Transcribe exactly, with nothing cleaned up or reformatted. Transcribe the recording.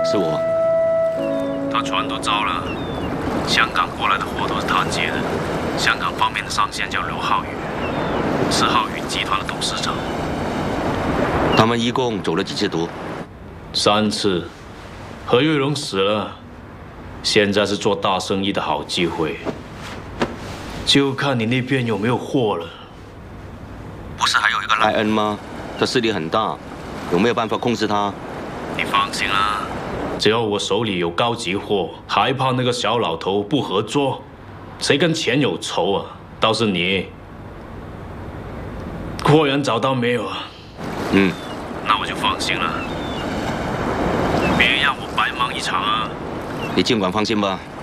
是我。 他船都招了，香港过来的货都是他接的。香港方面的上线叫刘浩宇，是浩宇集团的董事长。 他们一共走了几次毒？ 三次。何玉荣死了，现在是做大生意的好机会，就看你那边有没有货了。 不是还有一个赖恩吗？他势力很大，有没有办法控制他？ 你放心啦，只要我手里有高级货，还怕那个小老头不合作？谁跟钱有仇啊？倒是你，货源找到没有啊？ 嗯， 那我就放心了。别让我白忙一场啊！ 你尽管放心吧。